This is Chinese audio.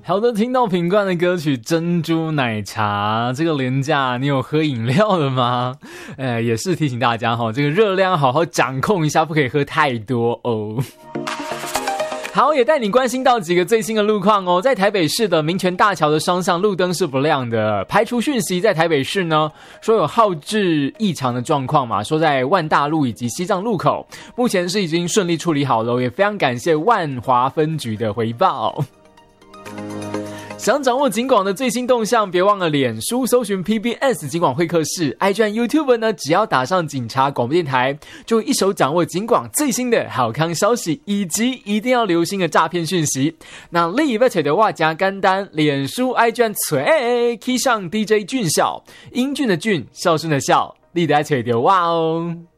好的，听到品冠的歌曲《珍珠奶茶》，这个连假你有喝饮料了吗？也是提醒大家这个热量好好掌控一下，不可以喝太多哦。好，也带你关心到几个最新的路况哦。在台北市的民权大桥的双向路灯是不亮的，排除讯息在台北市呢说有耗质异常的状况嘛，说在万大路以及西藏路口，目前是已经顺利处理好了，也非常感谢万华分局的回报。想掌握警广的最新动向，别忘了脸书搜寻 PBS 警广会客室 ，IG 和 YouTube 呢，只要打上警察广播电台，就会一手掌握警广最新的好康消息，以及一定要留心的诈骗讯息。那你要找到我加简单，脸书 IG 找key 上 DJ 俊孝，英俊的俊，孝顺的孝，你得找到我哦。